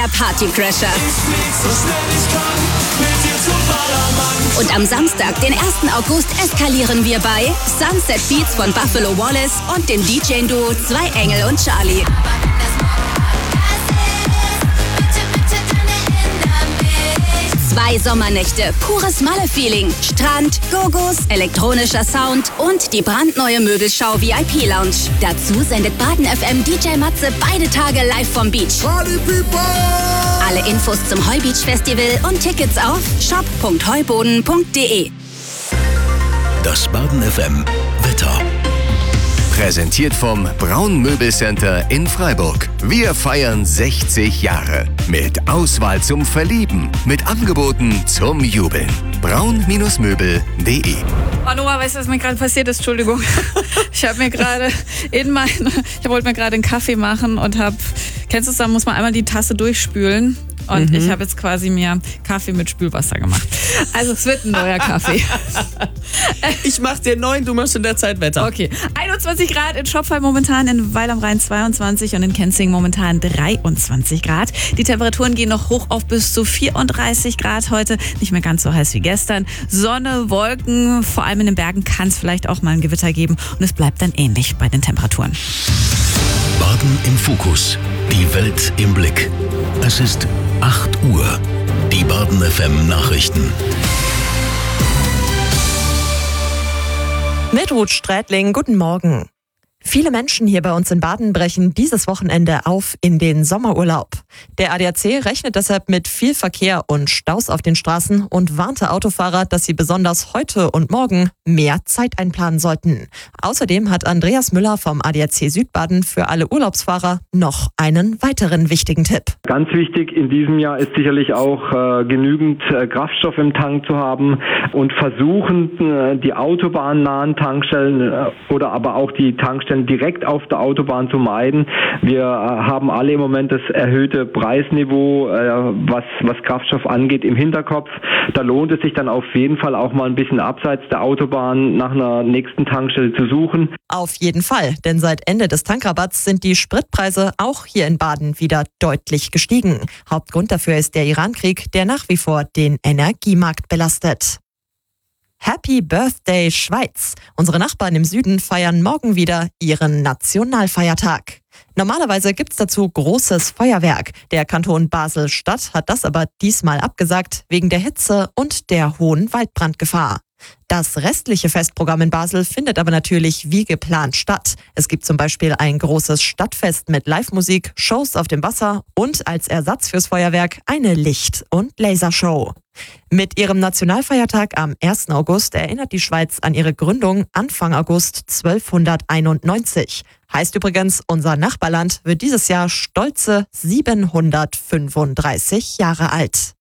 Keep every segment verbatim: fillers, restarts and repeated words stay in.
Der Partycrasher. Und am Samstag, den ersten August, eskalieren wir bei Sunset Beats von Buffalo Wallace und dem D J-Duo Zwei Engel und Charlie. Zwei Sommernächte, pures Malle-Feeling, Strand, Gogos, elektronischer Sound und die brandneue Möbelschau V I P-Lounge. Dazu sendet Baden F M D J Matze beide Tage live vom Beach. Party People! Alle Infos zum Heubeach Festival und Tickets auf shop punkt heuboden punkt de. Das Baden F M Wetter. Präsentiert vom Braun Möbelcenter in Freiburg. Wir feiern sechzig Jahre. Mit Auswahl zum Verlieben. Mit Angeboten zum Jubeln. braun Möbel punkt de. Oh Noah, weißt du, was mir gerade passiert ist? Entschuldigung. Ich habe mir gerade in mein, ich wollte mir gerade einen Kaffee machen und habe, kennst du es, da muss man einmal die Tasse durchspülen. Und mhm. ich habe jetzt quasi mir Kaffee mit Spülwasser gemacht. Also es wird ein neuer Kaffee. Ich mach dir neun, du machst in der Zeit Wetter. Okay. einundzwanzig Grad in Schopfheim momentan, in Weil am Rhein zweiundzwanzig und in Kenzing momentan dreiundzwanzig Grad. Die Temperaturen gehen noch hoch auf bis zu vierunddreißig Grad heute. Nicht mehr ganz so heiß wie gestern. Sonne, Wolken, vor allem in den Bergen kann es vielleicht auch mal ein Gewitter geben. Und es bleibt dann ähnlich bei den Temperaturen. Baden im Fokus. Die Welt im Blick. Es ist acht Uhr. Die Baden F M Nachrichten. Mit Ruth Strätling, guten Morgen. Viele Menschen hier bei uns in Baden brechen dieses Wochenende auf in den Sommerurlaub. Der A D A C rechnet deshalb mit viel Verkehr und Staus auf den Straßen und warnte Autofahrer, dass sie besonders heute und morgen mehr Zeit einplanen sollten. Außerdem hat Andreas Müller vom A D A C Südbaden für alle Urlaubsfahrer noch einen weiteren wichtigen Tipp. Ganz wichtig in diesem Jahr ist sicherlich auch äh, genügend äh, Kraftstoff im Tank zu haben und versuchen, äh, die autobahnnahen Tankstellen äh, oder aber auch die Tankstellen direkt auf der Autobahn zu meiden. Wir äh, haben alle im Moment das erhöhte Preisniveau, äh, was, was Kraftstoff angeht, im Hinterkopf. Da lohnt es sich dann auf jeden Fall auch mal ein bisschen abseits der Autobahn nach einer nächsten Tankstelle zu suchen. Auf jeden Fall, denn seit Ende des Tankrabatts sind die Spritpreise auch hier in Baden wieder deutlich gestiegen. Hauptgrund dafür ist der Irankrieg, der nach wie vor den Energiemarkt belastet. Happy Birthday Schweiz! Unsere Nachbarn im Süden feiern morgen wieder ihren Nationalfeiertag. Normalerweise gibt's dazu großes Feuerwerk. Der Kanton Basel-Stadt hat das aber diesmal abgesagt, wegen der Hitze und der hohen Waldbrandgefahr. Das restliche Festprogramm in Basel findet aber natürlich wie geplant statt. Es gibt zum Beispiel ein großes Stadtfest mit Live-Musik, Shows auf dem Wasser und als Ersatz fürs Feuerwerk eine Licht- und Lasershow. Mit ihrem Nationalfeiertag am ersten August erinnert die Schweiz an ihre Gründung Anfang August zwölfhunderteinundneunzig. Heißt übrigens, unser Nachbarland wird dieses Jahr stolze siebenhundertfünfunddreißig Jahre alt.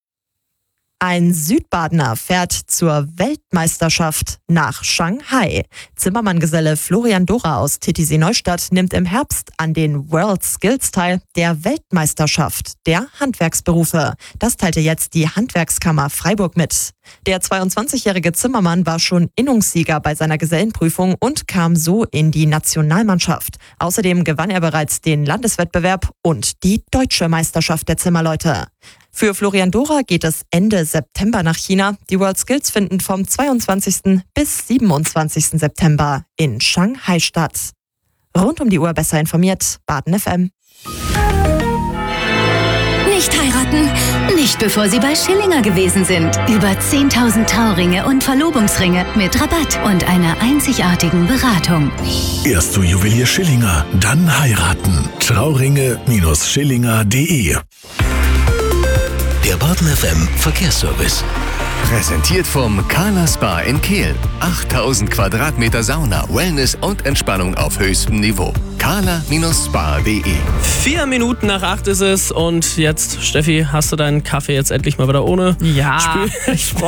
Ein Südbadener fährt zur Weltmeisterschaft nach Shanghai. Zimmermanngeselle Florian Dora aus Titisee-Neustadt nimmt im Herbst an den World Skills teil, der Weltmeisterschaft der Handwerksberufe. Das teilte jetzt die Handwerkskammer Freiburg mit. Der zweiundzwanzigjährige Zimmermann war schon Innungssieger bei seiner Gesellenprüfung und kam so in die Nationalmannschaft. Außerdem gewann er bereits den Landeswettbewerb und die deutsche Meisterschaft der Zimmerleute. Für Florian Dora geht es Ende September nach China. Die World Skills finden vom zweiundzwanzigsten bis siebenundzwanzigsten September in Shanghai statt. Rund um die Uhr besser informiert, Baden F M. Nicht heiraten, nicht bevor Sie bei Schillinger gewesen sind. Über zehntausend Trauringe und Verlobungsringe mit Rabatt und einer einzigartigen Beratung. Erst zu Juwelier Schillinger, dann heiraten. Trauringe Schillinger punkt de. Der Baden F M Verkehrsservice. Präsentiert vom Carla Spa in Kehl. achttausend Quadratmeter Sauna, Wellness und Entspannung auf höchstem Niveau. carla Spa punkt de. Vier Minuten nach acht ist es und jetzt, Steffi, hast du deinen Kaffee jetzt endlich mal wieder ohne Ja, Spül? ich